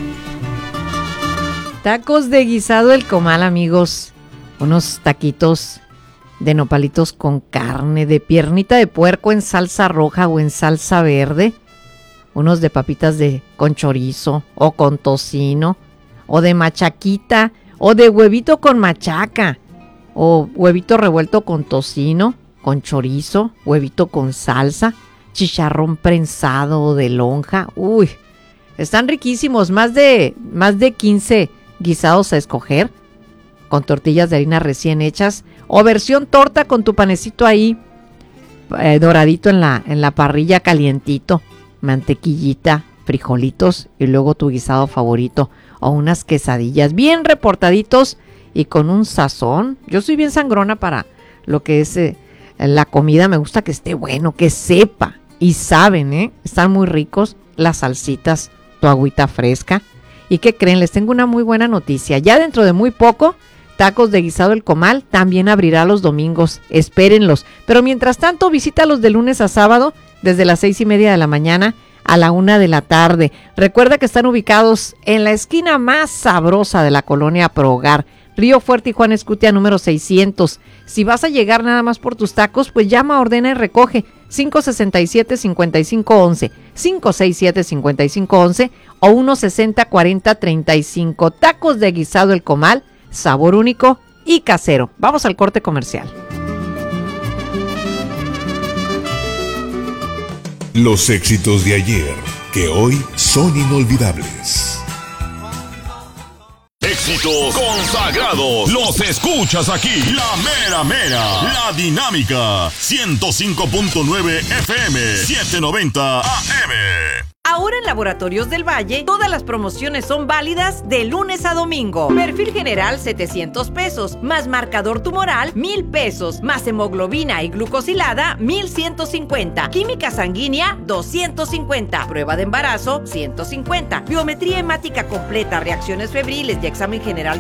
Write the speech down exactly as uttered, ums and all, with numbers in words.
Tacos de guisado El Comal, amigos. Unos taquitos de nopalitos con carne, de piernita de puerco en salsa roja o en salsa verde. Unos de papitas de con chorizo o con tocino. O de machaquita o de huevito con machaca. O huevito revuelto con tocino, con chorizo, huevito con salsa, chicharrón prensado o de lonja. Uy, están riquísimos. Más de, más de quince guisados a escoger, con tortillas de harina recién hechas, o versión torta con tu panecito ahí, eh, doradito en la, en la parrilla, calientito, mantequillita, frijolitos y luego tu guisado favorito, o unas quesadillas bien reportaditos y con un sazón. Yo soy bien sangrona para lo que es eh, la comida, me gusta que esté bueno, que sepa, y saben, ¿eh? Están muy ricos las salsitas, tu agüita fresca. ¿Y qué creen? Les tengo una muy buena noticia. Ya dentro de muy poco, Tacos de Guisado El Comal también abrirá los domingos. Espérenlos. Pero mientras tanto, visítalos de lunes a sábado, desde las seis y media de la mañana a la una de la tarde. Recuerda que están ubicados en la esquina más sabrosa de la colonia Pro Hogar, Río Fuerte y Juan Escutia número seiscientos. Si vas a llegar nada más por tus tacos, pues llama, ordena y recoge. cinco seis siete, cinco cinco uno uno, cinco seis siete, cinco cinco uno uno o uno sesenta, cuarenta, treinta y cinco. Tacos de Guisado El Comal, sabor único y casero. Vamos al corte comercial. Los éxitos de ayer, que hoy son inolvidables. Éxitos consagrados, los escuchas aquí. La mera mera, la dinámica. ciento cinco punto nueve F M, setecientos noventa A M. Ahora en Laboratorios del Valle, todas las promociones son válidas de lunes a domingo. Perfil general, setecientos pesos, más marcador tumoral, mil pesos, más hemoglobina y glucosilada, mil ciento cincuenta. Química sanguínea, doscientos cincuenta. Prueba de embarazo, ciento cincuenta. Biometría hemática completa, reacciones febriles y examen general